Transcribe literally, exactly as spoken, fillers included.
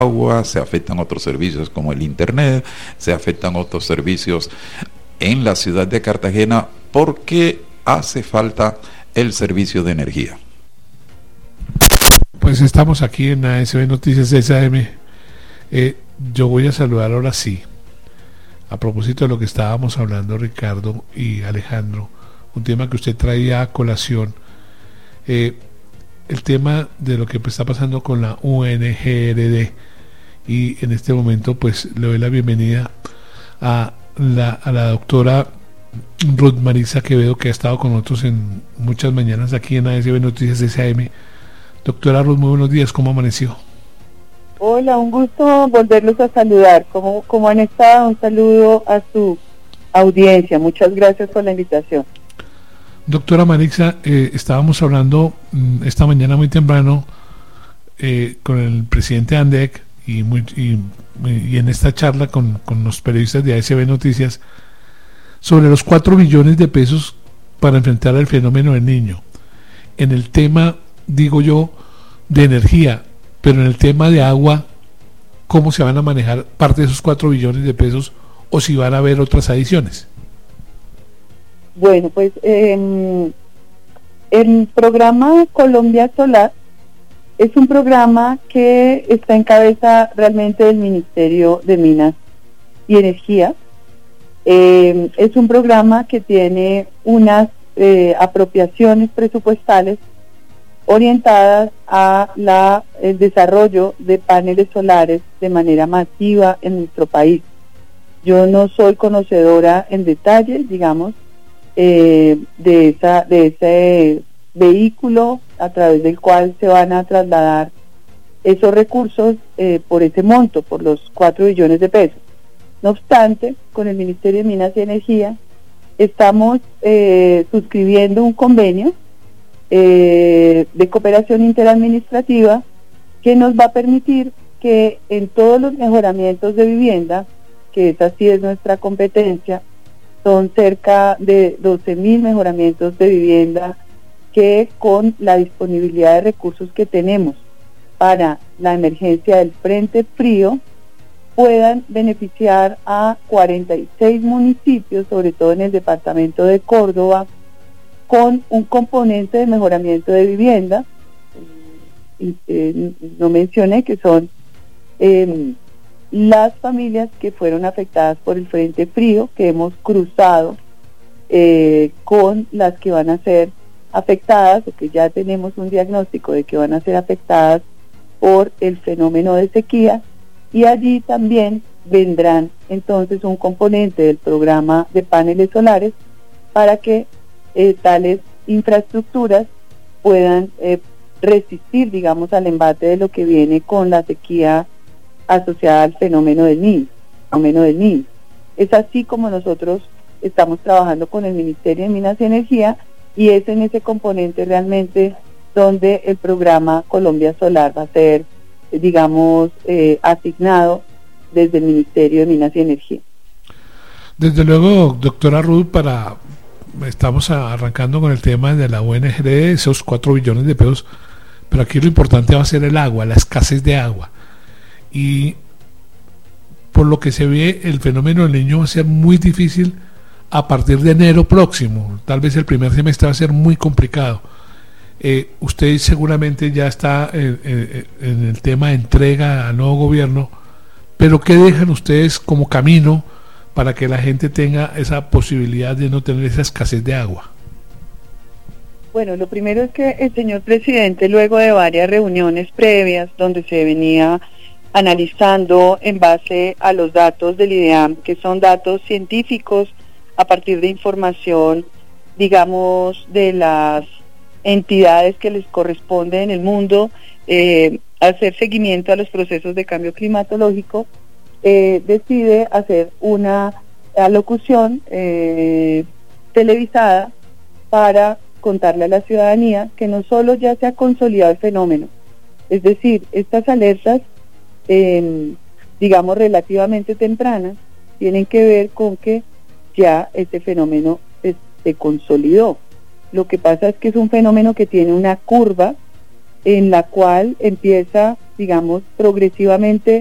agua, se afectan otros servicios como el internet, se afectan otros servicios en la ciudad de Cartagena. ¿Por qué hace falta el servicio de energía? Pues estamos aquí en A S B Noticias S A M. Eh, yo voy a saludar ahora sí, a propósito de lo que estábamos hablando Ricardo y Alejandro, un tema que usted traía a colación, eh, el tema de lo que está pasando con la U N G R D, y en este momento pues le doy la bienvenida a la, a la doctora Ruth Marisa Quevedo, que ha estado con nosotros en muchas mañanas aquí en A S B Noticias S A M. Doctora Ruth, muy buenos días, ¿cómo amaneció? Hola, un gusto volverlos a saludar. ¿Cómo, cómo han estado? Un saludo a su audiencia. Muchas gracias por la invitación. Doctora Marisa, eh, estábamos hablando mm, esta mañana muy temprano eh, con el presidente ANDEC y, muy, y, y en esta charla con, con los periodistas de A S B Noticias sobre los cuatro billones de pesos para enfrentar el fenómeno del Niño. En el tema, digo yo, de energía, pero en el tema de agua, ¿cómo se van a manejar parte de esos cuatro billones de pesos o si van a haber otras adiciones? Bueno, pues eh, el programa Colombia Solar es un programa que está en cabeza realmente del Ministerio de Minas y Energía. Eh, es un programa que tiene unas eh, apropiaciones presupuestales orientadas a la el desarrollo de paneles solares de manera masiva en nuestro país. Yo no soy conocedora en detalle, digamos, eh, de esa de ese vehículo a través del cual se van a trasladar esos recursos eh, por ese monto, por los cuatro billones de pesos. No obstante, con el Ministerio de Minas y Energía estamos eh, suscribiendo un convenio eh, de cooperación interadministrativa que nos va a permitir que en todos los mejoramientos de vivienda, que esa sí es nuestra competencia, son cerca de doce mil mejoramientos de vivienda que con la disponibilidad de recursos que tenemos para la emergencia del frente frío puedan beneficiar a cuarenta y seis municipios, sobre todo en el departamento de Córdoba, con un componente de mejoramiento de vivienda. Y, eh, no mencioné que son eh, las familias que fueron afectadas por el frente frío, que hemos cruzado eh, con las que van a ser afectadas, o que ya tenemos un diagnóstico de que van a ser afectadas por el fenómeno de sequía, y allí también vendrán entonces un componente del programa de paneles solares para que eh, tales infraestructuras puedan eh, resistir, digamos, al embate de lo que viene con la sequía asociada al fenómeno del Niño, fenómeno del Niño. Es así como nosotros estamos trabajando con el Ministerio de Minas y Energía, y es en ese componente realmente donde el programa Colombia Solar va a ser, digamos, eh, asignado desde el Ministerio de Minas y Energía. Desde luego, doctora Ruth, para estamos arrancando con el tema de la U N G R D, esos cuatro billones de pesos, pero aquí lo importante va a ser el agua, la escasez de agua, y por lo que se ve el fenómeno del Niño va a ser muy difícil a partir de enero próximo. Tal vez el primer semestre va a ser muy complicado. Eh, usted seguramente ya está eh, eh, en el tema de entrega al nuevo gobierno, pero ¿qué dejan ustedes como camino para que la gente tenga esa posibilidad de no tener esa escasez de agua? Bueno, lo primero es que el señor presidente, luego de varias reuniones previas donde se venía analizando en base a los datos del IDEAM, que son datos científicos a partir de información, digamos, de las entidades que les corresponde en el mundo, eh, hacer seguimiento a los procesos de cambio climatológico, eh, decide hacer una alocución eh, televisada para contarle a la ciudadanía que no solo ya se ha consolidado el fenómeno, es decir, estas alertas, eh, digamos, relativamente tempranas, tienen que ver con que ya este fenómeno se, se consolidó. Lo que pasa es que es un fenómeno que tiene una curva en la cual empieza, digamos, progresivamente